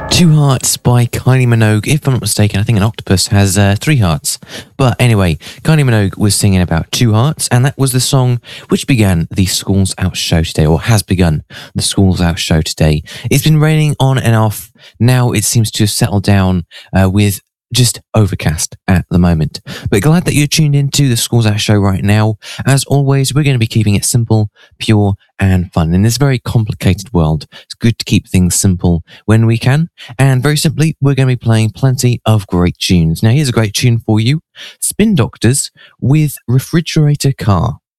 Two Hearts by Kylie Minogue. If I'm not mistaken, I think an octopus has 3 hearts. But anyway, Kylie Minogue was singing about Two Hearts, and that was the song which began the Schools Out show today, or has begun the Schools Out show today. It's been raining on and off. Now it seems to have settled down with just overcast at the moment. But glad that you're tuned into the Schools Out show right now. As always, we're going to be keeping it simple, pure, and fun. In this very complicated world, it's good to keep things simple when we can. And very simply, we're going to be playing plenty of great tunes. Now, here's a great tune for you. Spin Doctors with Refrigerator Car.